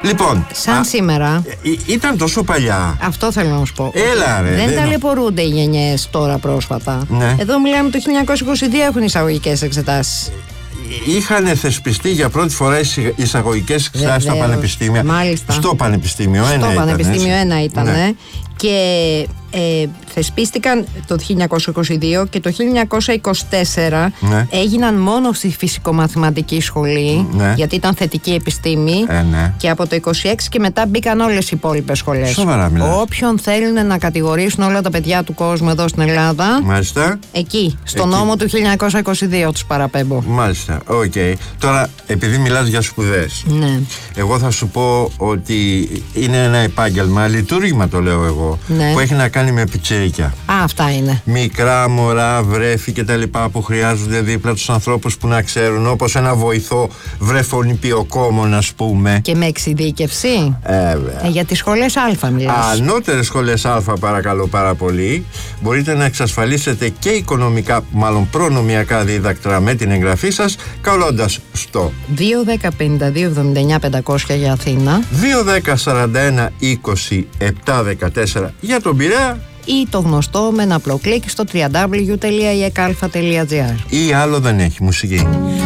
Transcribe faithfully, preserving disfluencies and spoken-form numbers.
Λοιπόν, σαν α, σήμερα. Ή, ήταν τόσο παλιά. Αυτό θέλω να σου πω. Έλα, ρε, δεν δεν ταλαιπωρούνται οι γενιές τώρα πρόσφατα. Ναι. Εδώ μιλάμε το χίλια εννιακόσια είκοσι δύο έχουν εισαγωγικές εξετάσεις. Είχαν θεσπιστεί για πρώτη φορά εισαγωγικές εξετάσεις στα πανεπιστήμια. Μάλιστα. Στο Πανεπιστήμιο ένα Στο ήταν. Πανεπιστήμιο ένα ήταν. Ναι. Και ε, θεσπίστηκαν το χίλια εννιακόσια είκοσι δύο και το χίλια εννιακόσια είκοσι τέσσερα Ναι. έγιναν μόνο στη φυσικομαθηματική σχολή, Ναι. γιατί ήταν θετική επιστήμη. Ε, ναι. Και από το είκοσι έξι και μετά μπήκαν όλες οι υπόλοιπες σχολές. Σοβαρά μιλάς. Όποιον θέλουν να κατηγορήσουν όλα τα παιδιά του κόσμου εδώ στην Ελλάδα, Μάλιστα. εκεί, στο Εκεί. νόμο του χίλια εννιακόσια είκοσι δύο τους παραπέμπω. Μάλιστα, οκ. Okay. Τώρα, επειδή μιλάς για σπουδές, Ναι. εγώ θα σου πω ότι είναι ένα επάγγελμα, λειτουργήμα το λέω εγώ, Ναι. που έχει να κάνει με πιτσιρίκια. Α, αυτά είναι. Μικρά μωρά, βρέφη και τα λοιπά που χρειάζονται δίπλα τους ανθρώπους που να ξέρουν, όπως ένα βοηθό βρεφονιπιοκόμων, ας πούμε. Και με εξειδίκευση. Ε, Ε, για τις σχολές Α μιλάς. Ανώτερες σχολές Α, παρακαλώ πάρα πολύ, μπορείτε να εξασφαλίσετε και οικονομικά, μάλλον προνομιακά δίδακτρα με την εγγραφή σας, καλώντας στο δύο δέκα πενήντα δύο εβδομήντα εννιά πεντακόσια για Αθήνα δύο δέκα σαράντα ένα είκοσι επτά δεκατέσσερα για τον Πειραιά, ή το γνωστό με ένα απλό κλικ στο double-u double-u double-u τελεία e k a τελεία g r. ή άλλο δεν έχει μουσική.